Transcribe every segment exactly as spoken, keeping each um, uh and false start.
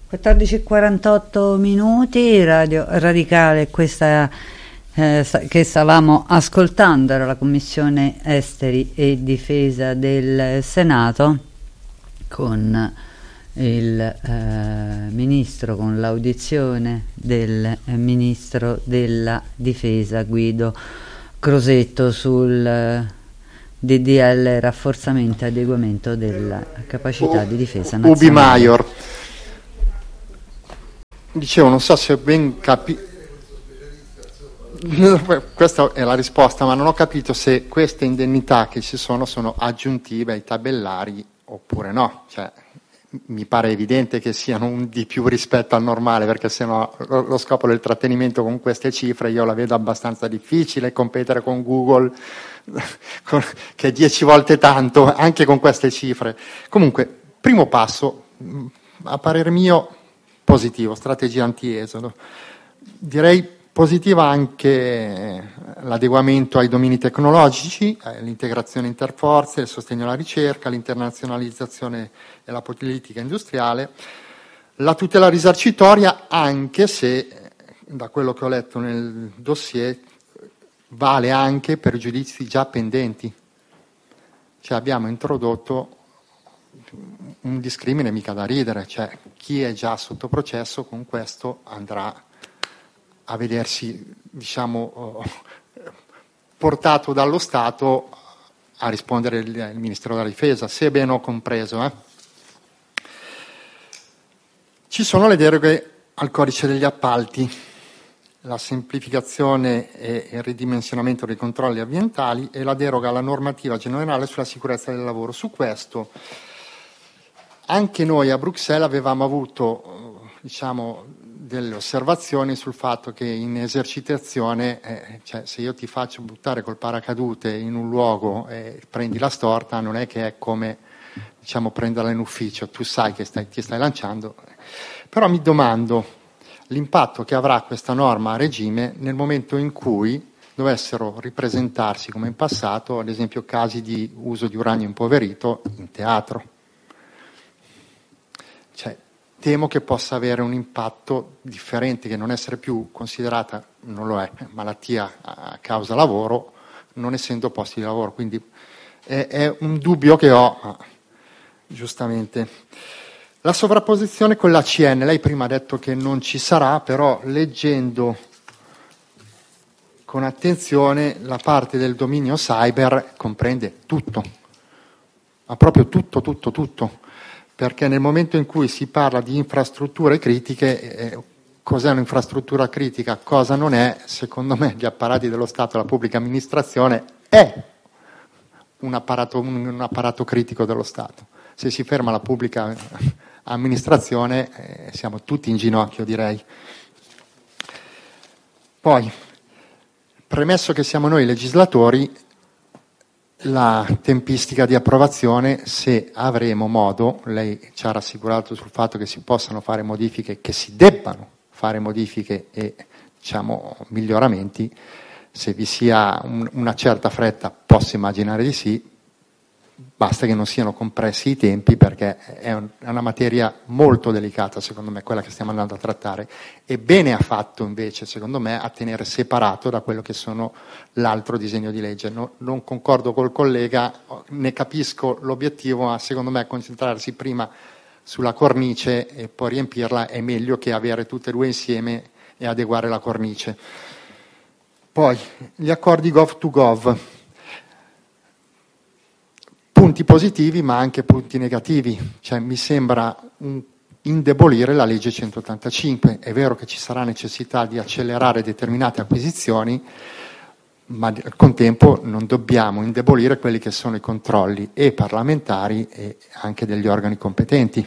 quattordici e quarantotto minuti, Radio Radicale, questa eh, che stavamo ascoltando era la Commissione Esteri e Difesa del Senato con il eh, ministro, con l'audizione del eh, ministro della Difesa Guido Crosetto sul eh, D D L rafforzamento e adeguamento della capacità U- di difesa nazionale. Ubi Maior. Dicevo, non so se ho ben capito, questa è la risposta, ma non ho capito se queste indennità che ci sono sono aggiuntive ai tabellari oppure no. Cioè, mi pare evidente che siano un di più rispetto al normale, perché se no lo, lo scopo del trattenimento con queste cifre io la vedo abbastanza difficile, competere con Google con, che è dieci volte tanto anche con queste cifre. Comunque, primo passo, a parer mio positivo, strategia anti-esodo. Direi positiva anche l'adeguamento ai domini tecnologici, l'integrazione interforze, il sostegno alla ricerca, l'internazionalizzazione e la politica industriale, la tutela risarcitoria, anche se, da quello che ho letto nel dossier, vale anche per giudizi già pendenti. Cioè abbiamo introdotto un discrimine mica da ridere, cioè chi è già sotto processo con questo andrà a vedersi, diciamo, portato dallo Stato a rispondere il, il Ministero della Difesa, se ben ho compreso. Eh. Ci sono le deroghe al codice degli appalti, la semplificazione e il ridimensionamento dei controlli ambientali e la deroga alla normativa generale sulla sicurezza del lavoro. Su questo anche noi a Bruxelles avevamo avuto, diciamo, delle osservazioni sul fatto che in esercitazione, eh, cioè se io ti faccio buttare col paracadute in un luogo e prendi la storta, non è che è come, diciamo, prenderla in ufficio, tu sai che stai, ti stai lanciando. Però mi domando l'impatto che avrà questa norma a regime nel momento in cui dovessero ripresentarsi, come in passato, ad esempio casi di uso di uranio impoverito in teatro. Cioè, temo che possa avere un impatto differente, che non essere più considerata, non lo è, malattia a causa lavoro, non essendo posti di lavoro. Quindi è, è un dubbio che ho, giustamente. La sovrapposizione con l'A C N, lei prima ha detto che non ci sarà, però leggendo con attenzione la parte del dominio cyber comprende tutto, ma proprio tutto, tutto, tutto. Perché nel momento in cui si parla di infrastrutture critiche, eh, cos'è un'infrastruttura critica, cosa non è, secondo me gli apparati dello Stato, la pubblica amministrazione è un apparato, un, un apparato critico dello Stato. Se si ferma la pubblica amministrazione eh, siamo tutti in ginocchio, direi. Poi, premesso che siamo noi legislatori, la tempistica di approvazione, se avremo modo, lei ci ha rassicurato sul fatto che si possano fare modifiche, che si debbano fare modifiche e, diciamo, miglioramenti, se vi sia un, una certa fretta, posso immaginare di sì, basta che non siano compressi i tempi, perché è, un, è una materia molto delicata, secondo me, quella che stiamo andando a trattare, e bene ha fatto invece, secondo me, a tenere separato da quello che sono l'altro disegno di legge. No, non concordo col collega, ne capisco l'obiettivo, ma secondo me concentrarsi prima sulla cornice e poi riempirla è meglio che avere tutte e due insieme e adeguare la cornice. Poi, gli accordi gov to gov. Punti positivi ma anche punti negativi, cioè mi sembra un, indebolire la legge centottantacinque. È vero che ci sarà necessità di accelerare determinate acquisizioni, ma al contempo non dobbiamo indebolire quelli che sono i controlli e parlamentari e anche degli organi competenti.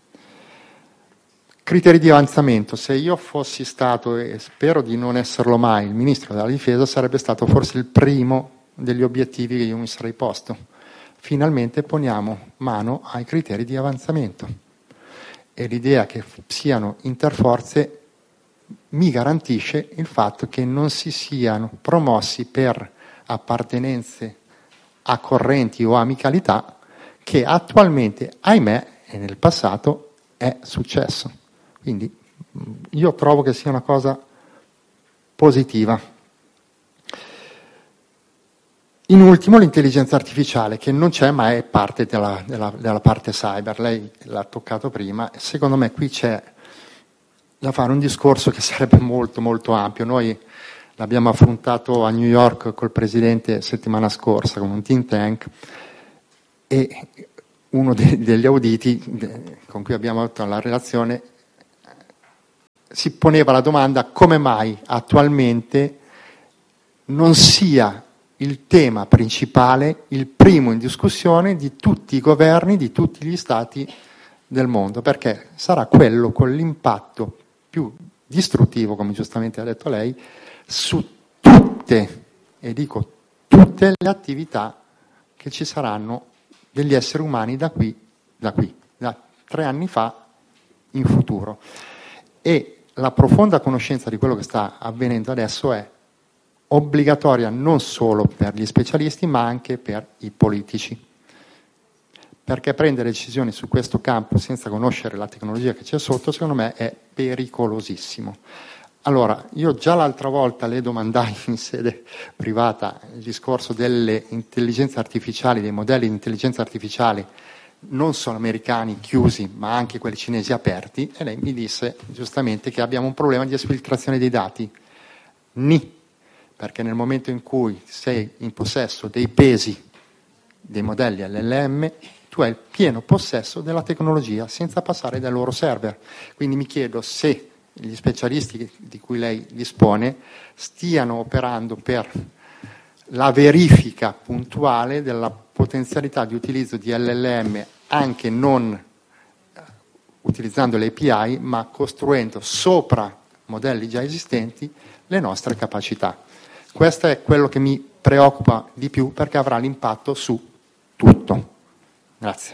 Criteri di avanzamento. Se io fossi stato, e spero di non esserlo mai, il Ministro della Difesa, sarebbe stato forse il primo degli obiettivi che io mi sarei posto. Finalmente poniamo mano ai criteri di avanzamento e l'idea che siano interforze mi garantisce il fatto che non si siano promossi per appartenenze a correnti o amicalità, che attualmente, ahimè, e nel passato è successo. Quindi io trovo che sia una cosa positiva. In ultimo l'intelligenza artificiale, che non c'è ma è parte della, della, della parte cyber, lei l'ha toccato prima, secondo me qui c'è da fare un discorso che sarebbe molto molto ampio. Noi l'abbiamo affrontato a New York col Presidente settimana scorsa con un think tank, e uno de- degli auditi de- con cui abbiamo avuto la relazione si poneva la domanda come mai attualmente non sia il tema principale, il primo in discussione di tutti i governi, di tutti gli stati del mondo, perché sarà quello con l'impatto più distruttivo, come giustamente ha detto lei, su tutte, e dico tutte le attività che ci saranno degli esseri umani da qui, da qui, da tre anni fa in futuro. E la profonda conoscenza di quello che sta avvenendo adesso è obbligatoria non solo per gli specialisti ma anche per i politici, perché prendere decisioni su questo campo senza conoscere la tecnologia che c'è sotto, secondo me, è pericolosissimo. Allora, io già l'altra volta le domandai in sede privata il discorso delle intelligenze artificiali, dei modelli di intelligenza artificiale non solo americani chiusi ma anche quelli cinesi aperti, e lei mi disse giustamente che abbiamo un problema di esfiltrazione dei dati. Ni, perché nel momento in cui sei in possesso dei pesi dei modelli L L M tu hai il pieno possesso della tecnologia senza passare dai loro server. Quindi mi chiedo se gli specialisti di cui lei dispone stiano operando per la verifica puntuale della potenzialità di utilizzo di L L M anche non utilizzando le A P I ma costruendo sopra modelli già esistenti le nostre capacità. Questo è quello che mi preoccupa di più, perché avrà l'impatto su tutto. Grazie.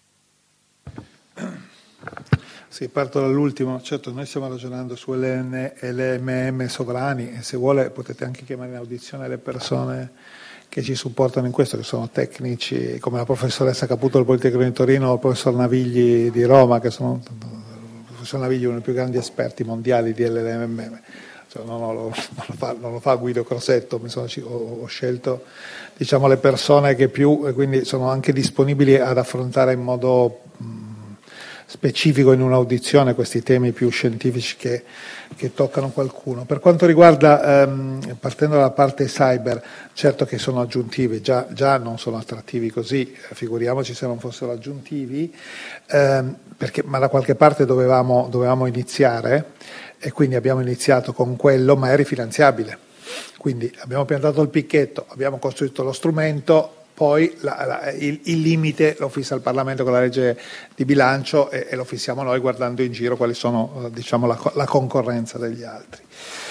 Sì, parto dall'ultimo. Certo, noi stiamo ragionando su L M M sovrani e se vuole potete anche chiamare in audizione le persone che ci supportano in questo, che sono tecnici come la professoressa Caputo del Politecnico di Torino o il professor Navigli di Roma, che sono il professor Navigli uno dei più grandi esperti mondiali di L L M M. Cioè, non, non, lo, non, lo fa, non lo fa Guido Crosetto, mi sono, ho, ho scelto diciamo, le persone che più, e quindi sono anche disponibili ad affrontare in modo mh, specifico in un'audizione questi temi più scientifici che, che toccano qualcuno. Per quanto riguarda, ehm, partendo dalla parte cyber, certo che sono aggiuntivi, già, già non sono attrattivi così, figuriamoci se non fossero aggiuntivi, ehm, perché, ma da qualche parte dovevamo, dovevamo iniziare, e quindi abbiamo iniziato con quello, ma è rifinanziabile. Quindi abbiamo piantato il picchetto, abbiamo costruito lo strumento, poi la, la, il, il limite lo fissa il Parlamento con la legge di bilancio e, e lo fissiamo noi guardando in giro quali sono diciamo, la, la concorrenza degli altri.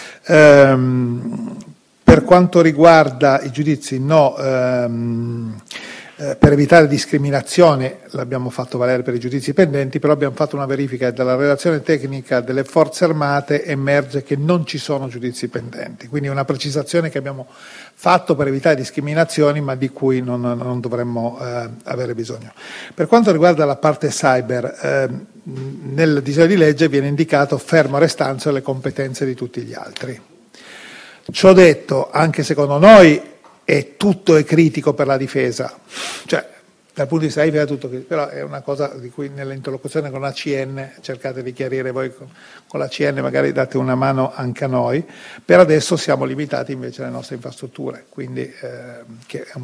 Ehm, per quanto riguarda i giudizi, no, ehm, Eh, per evitare discriminazione l'abbiamo fatto valere per i giudizi pendenti, però abbiamo fatto una verifica e dalla relazione tecnica delle forze armate emerge che non ci sono giudizi pendenti, quindi una precisazione che abbiamo fatto per evitare discriminazioni ma di cui non, non dovremmo eh, avere bisogno. Per quanto riguarda la parte cyber, eh, nel disegno di legge viene indicato fermo restando le competenze di tutti gli altri. Ciò detto, anche secondo noi e tutto è critico per la difesa, cioè dal punto di vista della difesa tutto critico, però è una cosa di cui nell'interlocuzione con la C N cercate di chiarire voi con, con la C N, magari date una mano anche a noi. Per adesso siamo limitati invece alle nostre infrastrutture, quindi eh, che è un,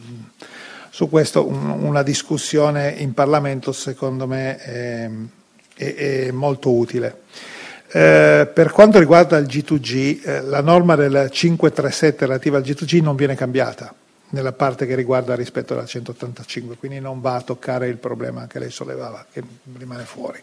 su questo un, una discussione in Parlamento secondo me è, è, è molto utile. Eh, per quanto riguarda il G due G, eh, la norma del cinquecentotrentasette relativa al G due G non viene cambiata nella parte che riguarda rispetto alla centottantacinque, quindi non va a toccare il problema che lei sollevava, che rimane fuori.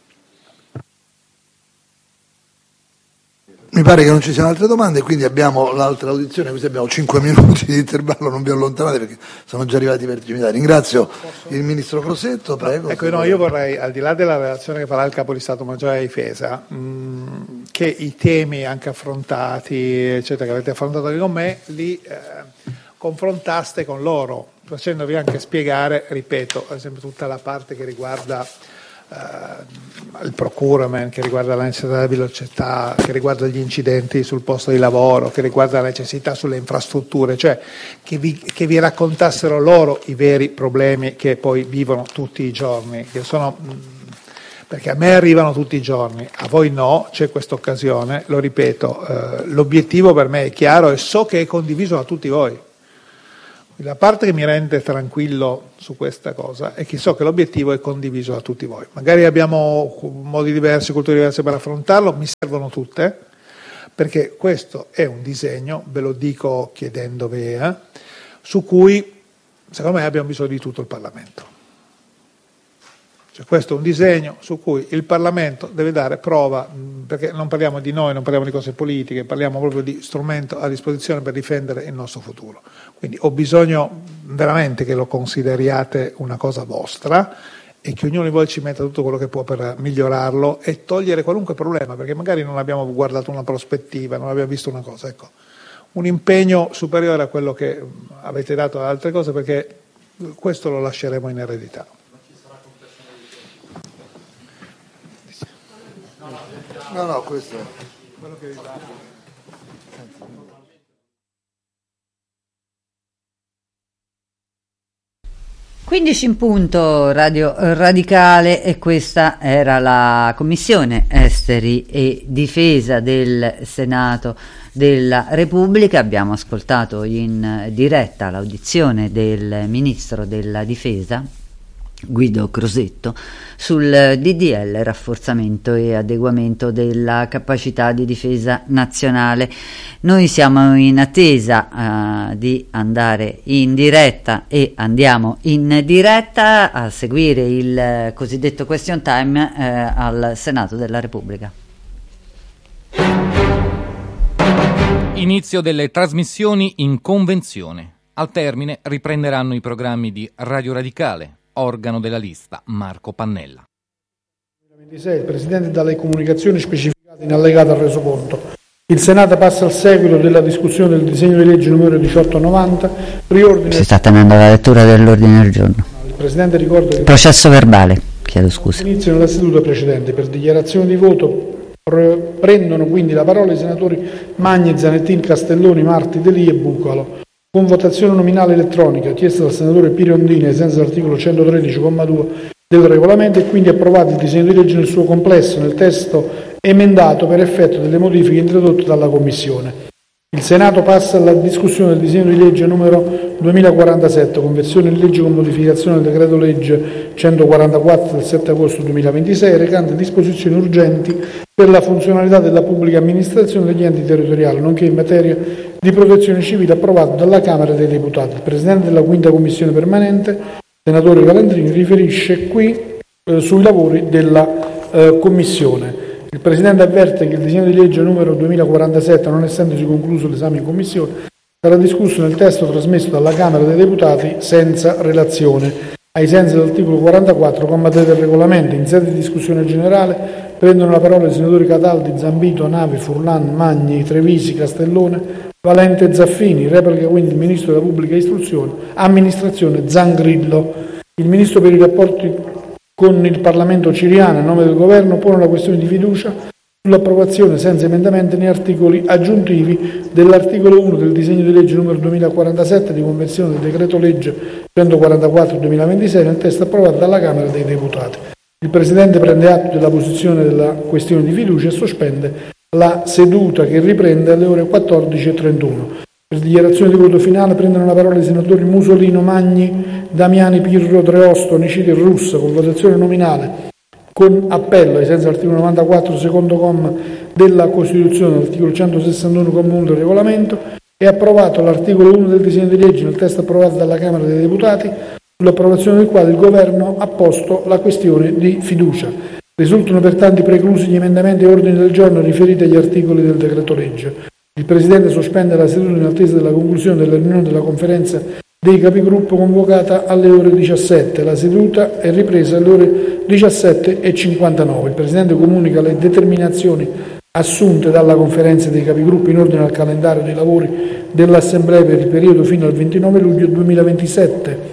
Mi pare che non ci siano altre domande, quindi abbiamo l'altra audizione, questi abbiamo cinque minuti di intervallo, non vi allontanate perché sono già arrivati i vertici militari. Ringrazio il Ministro Crosetto, prego. Ecco, no, io vorrei, al di là della relazione che farà il Capo di Stato Maggiore della Difesa, mh, che i temi anche affrontati, eccetera, che avete affrontato con me, li eh, confrontaste con loro, facendovi anche spiegare, ripeto, ad esempio tutta la parte che riguarda il procurement, che riguarda la necessità della velocità, che riguarda gli incidenti sul posto di lavoro, che riguarda la necessità sulle infrastrutture, cioè che vi, che vi raccontassero loro i veri problemi che poi vivono tutti i giorni, che sono, perché a me arrivano tutti i giorni, a voi no, c'è questa occasione, lo ripeto, eh, l'obiettivo per me è chiaro e so che è condiviso da tutti voi. La parte che mi rende tranquillo su questa cosa è che so che l'obiettivo è condiviso da tutti voi. Magari abbiamo modi diversi, culture diverse per affrontarlo, mi servono tutte, perché questo è un disegno, ve lo dico chiedendovi, eh, su cui secondo me abbiamo bisogno di tutto il Parlamento. Cioè, questo è un disegno su cui il Parlamento deve dare prova, perché non parliamo di noi, non parliamo di cose politiche, parliamo proprio di strumento a disposizione per difendere il nostro futuro. Quindi ho bisogno veramente che lo consideriate una cosa vostra e che ognuno di voi ci metta tutto quello che può per migliorarlo e togliere qualunque problema, perché magari non abbiamo guardato una prospettiva, non abbiamo visto una cosa. Ecco, un impegno superiore a quello che avete dato ad altre cose, perché questo lo lasceremo in eredità. No, no, questo è quello che vi va. quindici in punto, Radio Radicale, e questa era la Commissione Esteri e Difesa del Senato della Repubblica. Abbiamo ascoltato in diretta l'audizione del Ministro della Difesa, Guido Crosetto, sul D D L rafforzamento e adeguamento della capacità di difesa nazionale. Noi siamo in attesa uh, di andare in diretta e andiamo in diretta a seguire il cosiddetto question time uh, al Senato della Repubblica. Inizio delle trasmissioni in convenzione. Al termine riprenderanno i programmi di Radio Radicale. Organo della lista Marco Pannella. duemilaventisei, il Presidente dà le comunicazioni specificate in allegato al resoconto. Il Senato passa al seguito della discussione del disegno di legge numero diciottonovanta, riordine... Si sta tenendo la lettura dell'ordine del giorno. Il Presidente ricorda che... Processo verbale, chiedo scusa. Inizio nella seduta precedente. Per dichiarazione di voto prendono quindi la parola i senatori Magni, Zanettin, Castelloni, Marti, Delì e Bucalo. Con votazione nominale elettronica chiesta dal senatore Pirondini ai sensi dell'articolo centotredici comma due del regolamento e quindi approvato il disegno di legge nel suo complesso nel testo emendato per effetto delle modifiche introdotte dalla Commissione. Il Senato passa alla discussione del disegno di legge numero duemilaquarantasette, conversione in legge con modificazione del decreto legge centoquarantaquattro del sette agosto duemilaventisei, recante disposizioni urgenti per la funzionalità della pubblica amministrazione degli enti territoriali, nonché in materia di protezione civile, approvato dalla Camera dei Deputati. Il Presidente della quinta Commissione permanente, senatore Calandrini, riferisce qui eh, sui lavori della eh, Commissione. Il Presidente avverte che il disegno di legge numero duemilaquarantasette, non essendosi concluso l'esame in Commissione, sarà discusso nel testo trasmesso dalla Camera dei Deputati senza relazione, ai sensi dell'articolo quarantaquattro comma tre del regolamento. In sede di discussione generale prendono la parola i senatori Cataldi, Zambito, Navi, Furlan, Magni, Trevisi, Castellone, Valente e Zaffini. Replica quindi il Ministro della Pubblica Istruzione, Amministrazione Zangrillo. Il Ministro per i rapporti con il Parlamento Ciriano, a nome del Governo, pone la questione di fiducia sull'approvazione senza emendamenti né articoli aggiuntivi dell'articolo uno del disegno di legge numero duemilaquarantasette di conversione del decreto legge centoquarantaquattro duemilaventisei nel testo approvato dalla Camera dei Deputati. Il Presidente prende atto della posizione della questione di fiducia e sospende la seduta, che riprende alle ore quattordici e trentuno. Per dichiarazione di voto finale prendono la parola i senatori Musolino, Magni, Damiani, Pirro, Dreosto, Niciti e Russa, con votazione nominale con appello ai sensi dell'articolo novantaquattro secondo comma della Costituzione, l'articolo centosessantuno comma uno del regolamento. È approvato l'articolo uno del disegno di legge nel testo approvato dalla Camera dei Deputati, sull'approvazione del quale il Governo ha posto la questione di fiducia. Risultano pertanto preclusi gli emendamenti e ordini del giorno riferiti agli articoli del decreto legge. Il Presidente sospende la seduta in attesa della conclusione della riunione della Conferenza dei Capigruppo convocata alle ore diciassette. La seduta è ripresa alle ore diciassette e cinquantanove. Il Presidente comunica le determinazioni assunte dalla Conferenza dei Capigruppo in ordine al calendario dei lavori dell'Assemblea per il periodo fino al ventinove luglio duemilaventisette.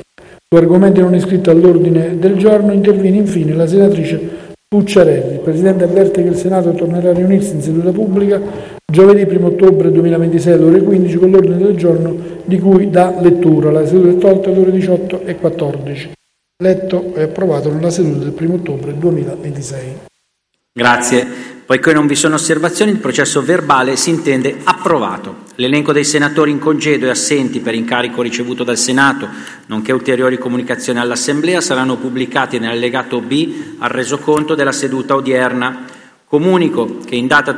Su argomenti non iscritti all'ordine del giorno interviene infine la senatrice Pucciarelli. Il Presidente avverte che il Senato tornerà a riunirsi in seduta pubblica giovedì primo ottobre duemilaventisei alle ore quindici con l'ordine del giorno di cui dà lettura. La seduta è tolta alle ore diciotto e quattordici. Letto e approvato nella seduta del primo ottobre duemilaventisei. Grazie. Poiché non vi sono osservazioni, il processo verbale si intende approvato. L'elenco dei senatori in congedo e assenti per incarico ricevuto dal Senato, nonché ulteriori comunicazioni all'Assemblea, saranno pubblicati nell'allegato B al resoconto della seduta odierna. Comunico che in data